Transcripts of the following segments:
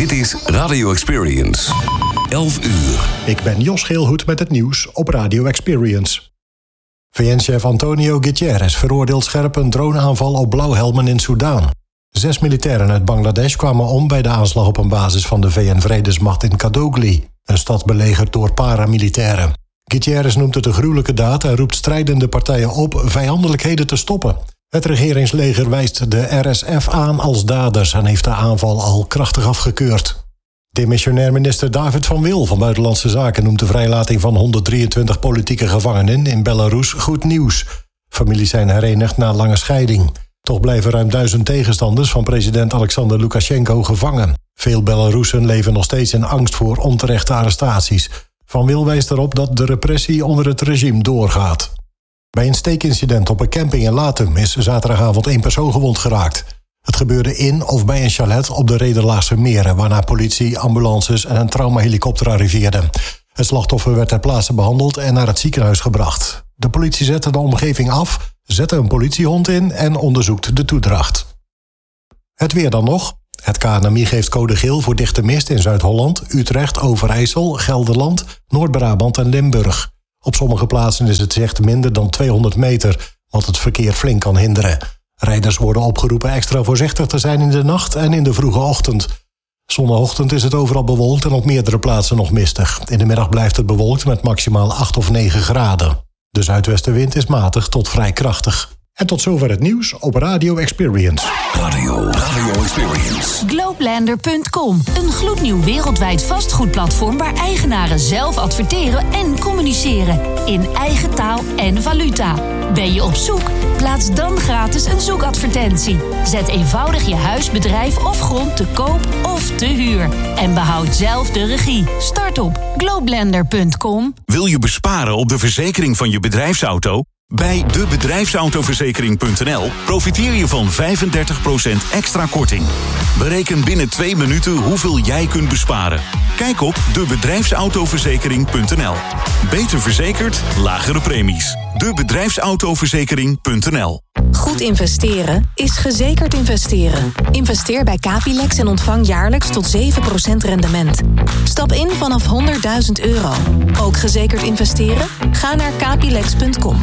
Dit is Radio Experience. 11 uur. Ik ben Jos Geelhoed met het nieuws op Radio Experience. VN-chef Antonio Guterres veroordeelt scherp een droneaanval op blauwhelmen in Soedan. 6 militairen uit Bangladesh kwamen om bij de aanslag op een basis van de VN-vredesmacht in Kadogli, een stad belegerd door paramilitairen. Guterres noemt het een gruwelijke daad en roept strijdende partijen op vijandelijkheden te stoppen. Het regeringsleger wijst de RSF aan als daders en heeft de aanval al krachtig afgekeurd. Demissionair minister David van Wil van Buitenlandse Zaken noemt de vrijlating van 123 politieke gevangenen in Belarus goed nieuws. Families zijn herenigd na lange scheiding. Toch blijven ruim 1000 tegenstanders van president Alexander Lukasjenko gevangen. Veel Belarussen leven nog steeds in angst voor onterechte arrestaties. Van Wil wijst erop dat de repressie onder het regime doorgaat. Bij een steekincident op een camping in Latum is zaterdagavond 1 persoon gewond geraakt. Het gebeurde in of bij een chalet op de Rederlaagse Meren, waarna politie, ambulances en een traumahelikopter arriveerden. Het slachtoffer werd ter plaatse behandeld en naar het ziekenhuis gebracht. De politie zette de omgeving af, zette een politiehond in en onderzoekt de toedracht. Het weer dan nog. Het KNMI geeft code geel voor dichte mist in Zuid-Holland, Utrecht, Overijssel, Gelderland, Noord-Brabant en Limburg. Op sommige plaatsen is het zicht minder dan 200 meter, wat het verkeer flink kan hinderen. Rijders worden opgeroepen extra voorzichtig te zijn in de nacht en in de vroege ochtend. Zondagochtend is het overal bewolkt en op meerdere plaatsen nog mistig. In de middag blijft het bewolkt met maximaal 8 of 9 graden. De zuidwestenwind is matig tot vrij krachtig. En tot zover het nieuws op Radio Experience. Radio Experience. Globelander.com, een gloednieuw wereldwijd vastgoedplatform waar eigenaren zelf adverteren en communiceren. In eigen taal en valuta. Ben je op zoek? Plaats dan gratis een zoekadvertentie. Zet eenvoudig je huis, bedrijf of grond te koop of te huur. En behoud zelf de regie. Start op Globelander.com. Wil je besparen op de verzekering van je bedrijfsauto? Bij debedrijfsautoverzekering.nl profiteer je van 35% extra korting. Bereken binnen 2 minuten hoeveel jij kunt besparen. Kijk op debedrijfsautoverzekering.nl. Beter verzekerd, lagere premies. debedrijfsautoverzekering.nl. Goed investeren is gezekerd investeren. Investeer bij Capilex en ontvang jaarlijks tot 7% rendement. Stap in vanaf €100.000. Ook gezekerd investeren? Ga naar capilex.com.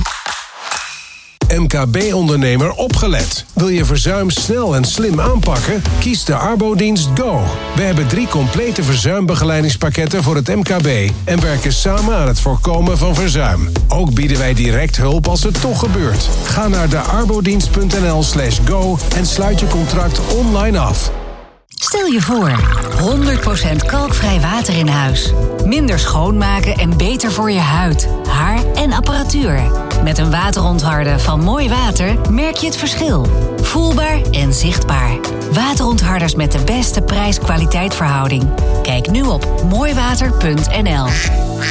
MKB-ondernemer opgelet. Wil je verzuim snel en slim aanpakken? Kies de Arbodienst Go. We hebben 3 complete verzuimbegeleidingspakketten voor het MKB en werken samen aan het voorkomen van verzuim. Ook bieden wij direct hulp als het toch gebeurt. Ga naar de arbodienst.nl/go en sluit je contract online af. Stel je voor, 100% kalkvrij water in huis. Minder schoonmaken en beter voor je huid, haar en apparatuur. Met een waterontharder van Mooi Water merk je het verschil. Voelbaar en zichtbaar. Waterontharders met de beste prijs-kwaliteitverhouding. Kijk nu op mooiwater.nl.